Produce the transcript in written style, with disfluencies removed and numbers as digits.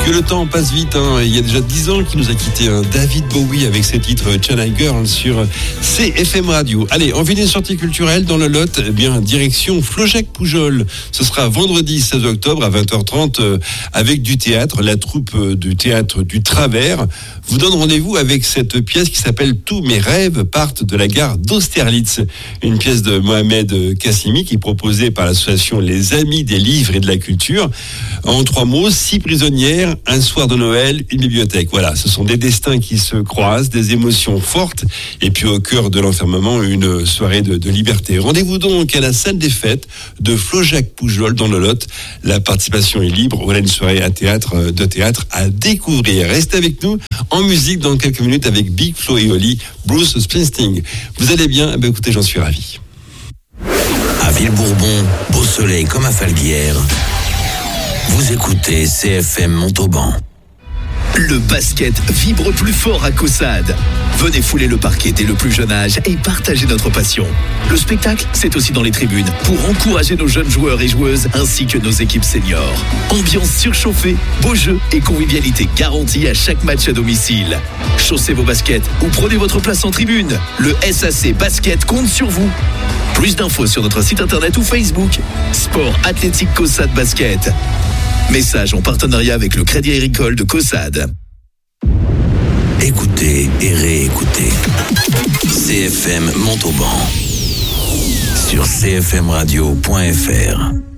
Que le temps passe vite, hein. Il y a déjà 10 ans qu'il nous a quitté, David Bowie avec ses titres Channel Girl sur CFM Radio. Allez, on vit une sortie culturelle dans le Lot, direction Flaujac-Poujol. Ce sera vendredi 16 octobre à 20h30 avec du théâtre, la troupe du théâtre du Travers vous donne rendez-vous avec cette pièce qui s'appelle Tous mes rêves partent de la gare d'Austerlitz. Une pièce de Mohamed Kassimi qui est proposée par l'association Les Amis des Livres et de la Culture. En 3 mots, 6 prisonnières, un soir de Noël, une bibliothèque. Voilà, ce sont des destins qui se croisent, des émotions fortes, et puis au cœur de l'enfermement, une soirée de liberté. Rendez-vous donc à la salle des fêtes de Flaujac-Poujol dans le Lot. La participation est libre. Voilà une soirée de théâtre à découvrir. Restez avec nous en musique dans quelques minutes avec Big Flo et Oli, Bruce Springsteen. Vous allez bien? Écoutez, j'en suis ravi. À Villebourbon, beau soleil comme à Falguière. Vous écoutez CFM Montauban. Le basket vibre plus fort à Caussade. Venez fouler le parquet dès le plus jeune âge et partager notre passion. Le spectacle, c'est aussi dans les tribunes pour encourager nos jeunes joueurs et joueuses ainsi que nos équipes seniors. Ambiance surchauffée, beaux jeux et convivialité garantie à chaque match à domicile. Chaussez vos baskets ou prenez votre place en tribune. Le SAC Basket compte sur vous. Plus d'infos sur notre site internet ou Facebook. Sport Athlétique Caussade Basket. Message en partenariat avec le Crédit Agricole de Caussade. Écoutez et réécoutez. CFM Montauban sur cfmradio.fr.